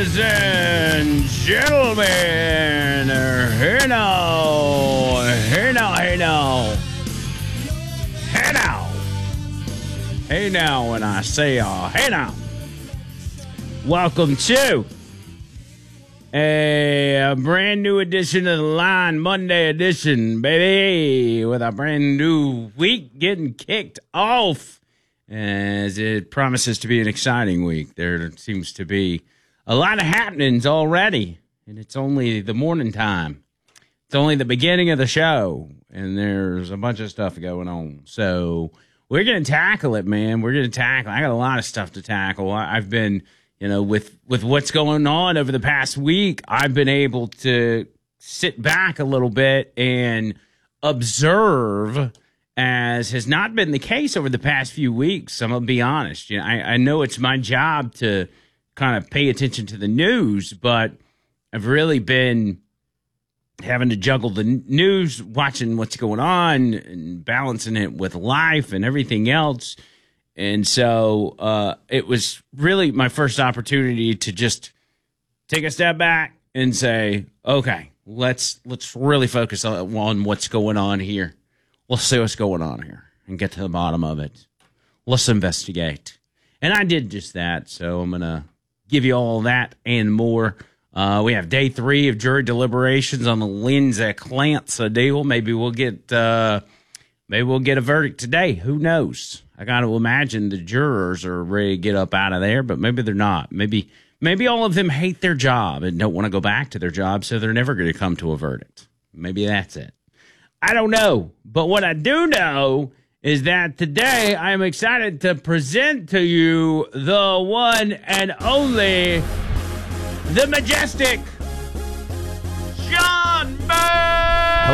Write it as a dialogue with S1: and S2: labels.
S1: Ladies and gentlemen, hey now, hey now, hey now, hey now, hey now, when I say hey now, welcome to a brand new edition of the Line, Monday edition, baby, with a brand new week getting kicked off, as it promises to be an exciting week. There seems to be a lot of happenings already, and it's only the morning time. It's only the beginning of the show, and there's a bunch of stuff going on. So we're going to tackle it, man. We're going to tackle. I got a lot of stuff to tackle. I've been, with what's going on over the past week, I've been able to sit back a little bit and observe, as has not been the case over the past few weeks. I'm going to be honest. I know it's my job to kind of pay attention to the news, but I've really been having to juggle the news, watching what's going on and balancing it with life and everything else. And so it was really my first opportunity to just take a step back and say, okay, let's really focus on what's going on here. Let's see what's going on here and get to the bottom of it. Let's investigate. And I did just that, so I'm going to give you all that and more. We have day 3 of jury deliberations on the Lindsay Clancy deal. Maybe we'll get a verdict today. Who knows? I got to imagine the jurors are ready to get up out of there, but maybe they're not. Maybe all of them hate their job and don't want to go back to their job, so they're never going to come to a verdict. Maybe that's it. I don't know. But what I do know is that today I am excited to present to you the one and only, the majestic,